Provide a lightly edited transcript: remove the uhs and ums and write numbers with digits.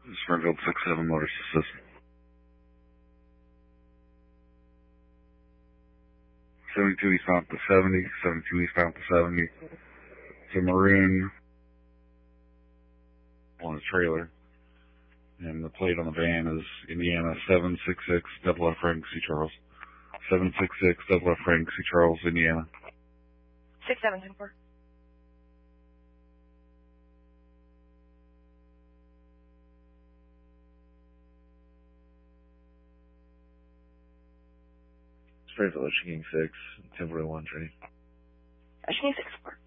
Springfield 6-7 Motors Assist. 72 eastbound to 70, 72 eastbound to 70. It's a maroon on a trailer. And the plate on the van is Indiana 766 Double F Frank C. Charles. 766 Double F Frank C. Charles, Indiana. 6724. Springfield, Ocean King 6, 1041 train. Ocean King 6-4.